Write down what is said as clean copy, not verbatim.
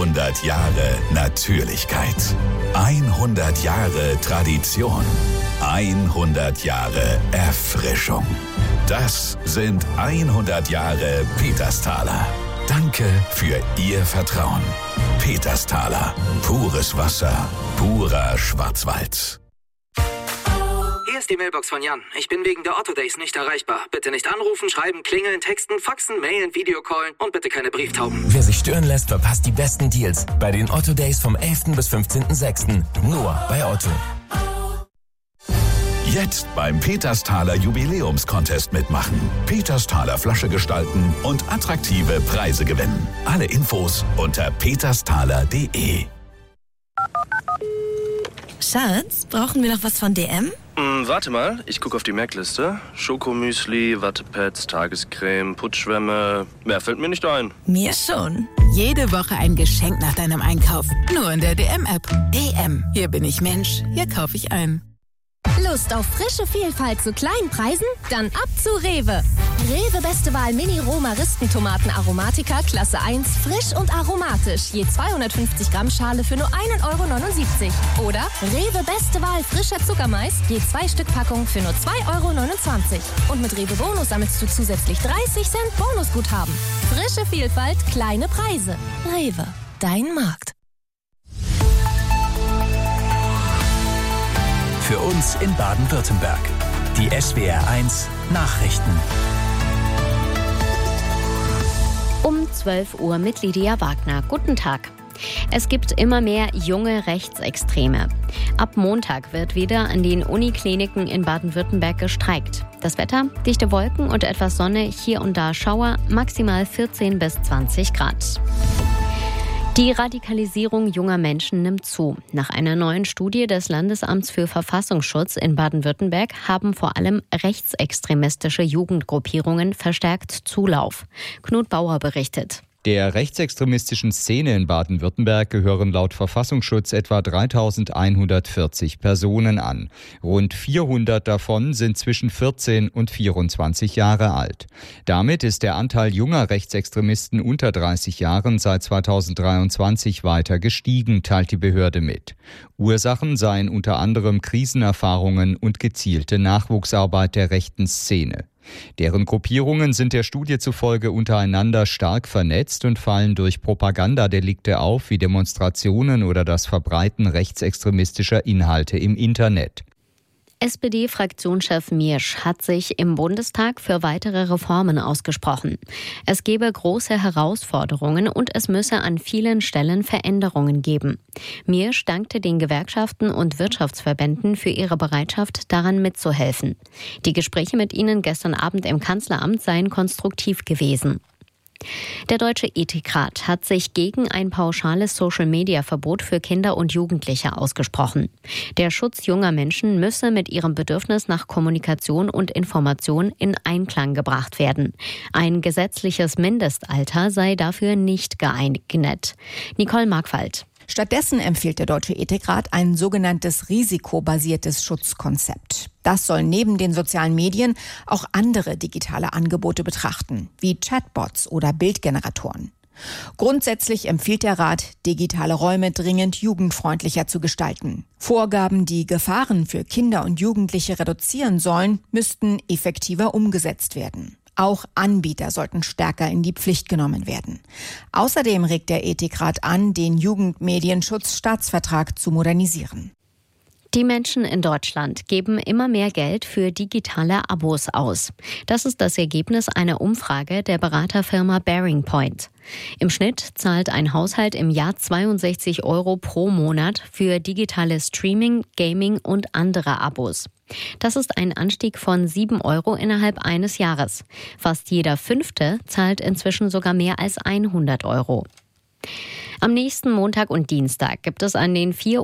100 Jahre Natürlichkeit. 100 Jahre Tradition. 100 Jahre Erfrischung. Das sind 100 Jahre Petersthaler. Danke für Ihr Vertrauen. Petersthaler. Pures Wasser. Purer Schwarzwald. Hier ist die Mailbox von Jan. Ich bin wegen der Otto Days nicht erreichbar. Bitte nicht anrufen, schreiben, klingeln, texten, faxen, mailen, Videocallen und bitte keine Brieftauben. Wer sich stören lässt, verpasst die besten Deals bei den Otto Days vom 11. bis 15.06. Nur bei Otto. Jetzt beim Petersthaler Jubiläumscontest mitmachen. Petersthaler Flasche gestalten und attraktive Preise gewinnen. Alle Infos unter petersthaler.de. Schatz, brauchen wir noch was von DM? Warte mal, ich gucke auf die Merkliste. Schokomüsli, Wattepads, Tagescreme, Putzschwämme. Mehr fällt mir nicht ein. Mir schon. Jede Woche ein Geschenk nach deinem Einkauf. Nur in der DM-App. DM. Hier bin ich Mensch. Hier kaufe ich ein. Lust auf frische Vielfalt zu kleinen Preisen? Dann ab zu Rewe. Rewe Beste Wahl Mini-Roh-Maristentomaten Aromatica Klasse 1, frisch und aromatisch. Je 250 Gramm Schale für nur 1,79 €. Oder Rewe Beste Wahl frischer Zuckermais, je 2 Stück Packung für nur 2,29 €. Und mit Rewe Bonus sammelst du zusätzlich 30 Cent Bonusguthaben. Frische Vielfalt, kleine Preise. Rewe, dein Markt. Für uns in Baden-Württemberg. Die SWR1 Nachrichten. Um 12 Uhr mit Lydia Wagner. Guten Tag. Es gibt immer mehr junge Rechtsextreme. Ab Montag wird wieder an den Unikliniken in Baden-Württemberg gestreikt. Das Wetter, dichte Wolken und etwas Sonne, hier und da Schauer, maximal 14 bis 20 Grad. Die Radikalisierung junger Menschen nimmt zu. Nach einer neuen Studie des Landesamts für Verfassungsschutz in Baden-Württemberg haben vor allem rechtsextremistische Jugendgruppierungen verstärkt Zulauf. Knut Bauer berichtet. Der rechtsextremistischen Szene in Baden-Württemberg gehören laut Verfassungsschutz etwa 3.140 Personen an. Rund 400 davon sind zwischen 14 und 24 Jahre alt. Damit ist der Anteil junger Rechtsextremisten unter 30 Jahren seit 2023 weiter gestiegen, teilt die Behörde mit. Ursachen seien unter anderem Krisenerfahrungen und gezielte Nachwuchsarbeit der rechten Szene. Deren Gruppierungen sind der Studie zufolge untereinander stark vernetzt und fallen durch Propagandadelikte auf, wie Demonstrationen oder das Verbreiten rechtsextremistischer Inhalte im Internet. SPD-Fraktionschef Miersch hat sich im Bundestag für weitere Reformen ausgesprochen. Es gebe große Herausforderungen und es müsse an vielen Stellen Veränderungen geben. Miersch dankte den Gewerkschaften und Wirtschaftsverbänden für ihre Bereitschaft, daran mitzuhelfen. Die Gespräche mit ihnen gestern Abend im Kanzleramt seien konstruktiv gewesen. Der Deutsche Ethikrat hat sich gegen ein pauschales Social-Media-Verbot für Kinder und Jugendliche ausgesprochen. Der Schutz junger Menschen müsse mit ihrem Bedürfnis nach Kommunikation und Information in Einklang gebracht werden. Ein gesetzliches Mindestalter sei dafür nicht geeignet. Nicole Markwald. Stattdessen empfiehlt der Deutsche Ethikrat ein sogenanntes risikobasiertes Schutzkonzept. Das soll neben den sozialen Medien auch andere digitale Angebote betrachten, wie Chatbots oder Bildgeneratoren. Grundsätzlich empfiehlt der Rat, digitale Räume dringend jugendfreundlicher zu gestalten. Vorgaben, die Gefahren für Kinder und Jugendliche reduzieren sollen, müssten effektiver umgesetzt werden. Auch Anbieter sollten stärker in die Pflicht genommen werden. Außerdem regt der Ethikrat an, den Jugendmedienschutzstaatsvertrag zu modernisieren. Die Menschen in Deutschland geben immer mehr Geld für digitale Abos aus. Das ist das Ergebnis einer Umfrage der Beraterfirma Bearing Point. Im Schnitt zahlt ein Haushalt im Jahr 62 € pro Monat für digitale Streaming, Gaming und andere Abos. Das ist ein Anstieg von 7 € innerhalb eines Jahres. Fast jeder Fünfte zahlt inzwischen sogar mehr als 100 €. Am nächsten Montag und Dienstag gibt es an den 4